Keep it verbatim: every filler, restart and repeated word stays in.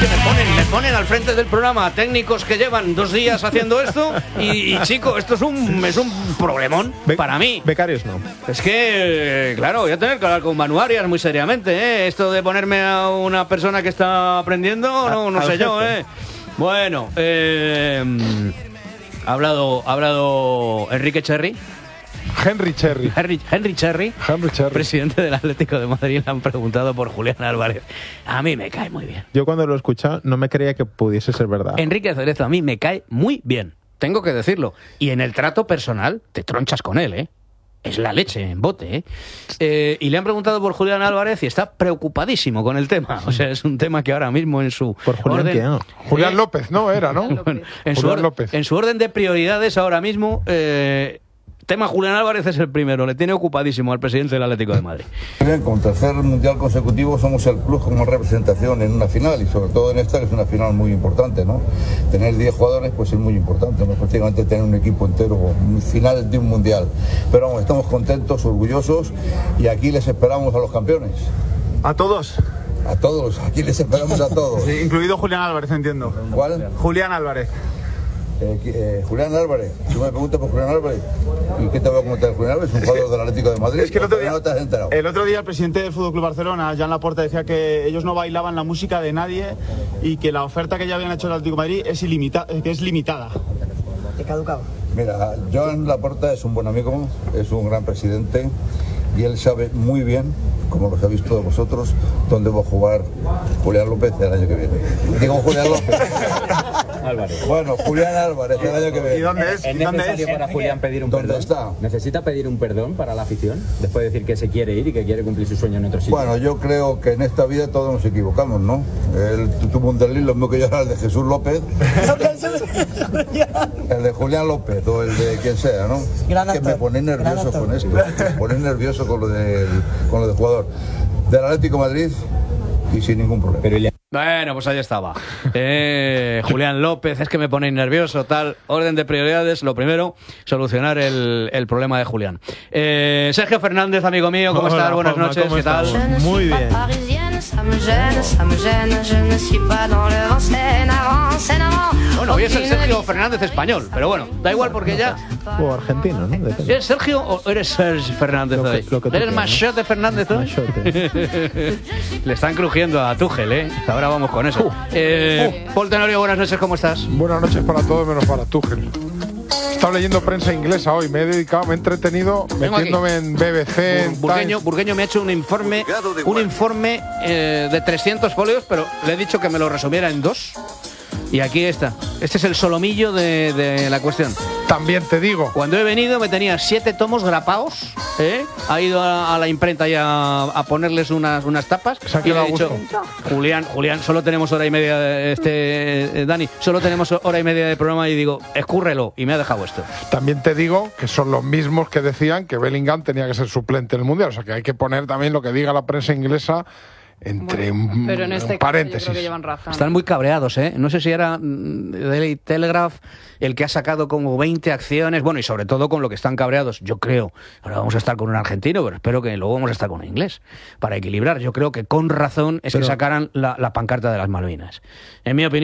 que me ponen, me ponen al frente del programa técnicos que llevan dos días haciendo esto y, y chico, esto es un, es un problemón Be para mí. Becarios no. Es que, claro, voy a tener que hablar con Manu Arias muy seriamente, ¿eh? Esto de ponerme a una persona que está aprendiendo, no, no sé yo, ¿eh? Bueno, eh, ha hablado, ha hablado Enrique Cherry. Henry Cherry. Henry, Henry Cherry, Henry Cherry, presidente del Atlético de Madrid, le han preguntado por Julián Álvarez. A mí me cae muy bien. Yo cuando lo he escuchado no me creía que pudiese ser verdad. Enrique Cerezo a mí me cae muy bien, tengo que decirlo. Y en el trato personal te tronchas con él, ¿eh? Es la leche en bote, ¿eh? ¿eh? Y le han preguntado por Julián Álvarez y está preocupadísimo con el tema. O sea, es un tema que ahora mismo en su por Julián, orden... No. Julián ¿eh? López, ¿no? Era, ¿no? Bueno, en, su López. en su orden de prioridades ahora mismo... Eh, tema Julián Álvarez es el primero, le tiene ocupadísimo al presidente del Atlético de Madrid. Con tercer mundial consecutivo somos el club con más representación en una final y sobre todo en esta que es una final muy importante, ¿no? Tener diez jugadores pues es muy importante, ¿no? Prácticamente tener un equipo entero, final de un mundial. Pero vamos, estamos contentos, orgullosos y aquí les esperamos a los campeones. ¿A todos? A todos, aquí les esperamos a todos. Sí, incluido Julián Álvarez, entiendo. ¿Cuál? Julián Álvarez. Eh, eh, Julián Álvarez, si me preguntas por Julián Álvarez, ¿y qué te voy a comentar? Julián Álvarez es un jugador del Atlético de Madrid. Es que el otro día, no te has enterado. El otro día el presidente del Fútbol Club Barcelona, Joan Laporta, decía que ellos no bailaban la música de nadie y que la oferta que ya habían hecho el Atlético de Madrid es, ilimita que es limitada. ¿Te caducaba? Mira, Joan Laporta es un buen amigo, es un gran presidente y él sabe muy bien, como lo sabéis todos vosotros, dónde va a jugar Julián López el año que viene. Digo Julián López. Álvarez. Bueno, Julián Álvarez el año que viene. ¿Y dónde es? ¿Es ¿Dónde necesario es? para Julián pedir un ¿Dónde perdón? está? ¿Necesita pedir un perdón para la afición? Después de decir que se quiere ir y que quiere cumplir su sueño en otro sitio. Bueno, yo creo que en esta vida todos nos equivocamos, ¿no? Él tuvo un desliz, lo mismo que yo era el de Jesús López. El de Julián López o el de quien sea, ¿no? Gran que actor, me pone nervioso con esto. Me pone nervioso con lo del, con lo del jugador. Del Atlético de Madrid y sin ningún problema. Pero el... Bueno, pues ahí estaba. Eh, Julián López, es que me ponéis nervioso, tal. Orden de prioridades, lo primero, solucionar el, el problema de Julián. Eh, Sergio Fernández, amigo mío, ¿cómo Hola, estás? Buenas Juanma, noches, ¿cómo ¿qué tal? estamos? Muy bien. Bueno, hoy es el Sergio Fernández español, pero bueno, da igual porque ya... O argentino, ¿no? Depende. ¿Eres Sergio o eres Sergio Fernández Lo que- hoy? lo que tú ¿Eres quieras, Machote Fernández hoy? Machote. Le están crujiendo a Tuchel, ¿eh? Ahora vamos con eso. Eh, Paul Tenorio, buenas noches, ¿cómo estás? Buenas noches para todos menos para Tuchel. Estaba leyendo prensa inglesa hoy, me he dedicado, me he entretenido Vengo metiéndome aquí. en B B C, en Burgueño, Times. Burgueño me ha hecho un informe, un informe eh, de trescientos folios, pero le he dicho que me lo resumiera en dos. Y aquí está. Este es el solomillo de, de la cuestión. También te digo. Cuando he venido me tenía siete tomos grapados, ¿eh? Ha ido a, a la imprenta ya a, a ponerles unas, unas tapas. Se ha Y le quedado he dicho, Julián, Julián, solo tenemos hora y media, de este eh, Dani, solo tenemos hora y media de programa y digo, escúrrelo. Y me ha dejado esto. También te digo que son los mismos que decían que Bellingham tenía que ser suplente en el Mundial. O sea que hay que poner también lo que diga la prensa inglesa entre Bueno, un, pero en este un caso paréntesis. yo creo que llevan razón. Están muy cabreados, ¿eh? No sé si era mm, Daily Telegraph el que ha sacado como veinte acciones, bueno, y sobre todo con lo que están cabreados, yo creo. Ahora vamos a estar con un argentino, pero espero que luego vamos a estar con un inglés, para equilibrar. Yo creo que con razón es Pero... que sacaran la, la pancarta de las Malvinas. En mi opinión,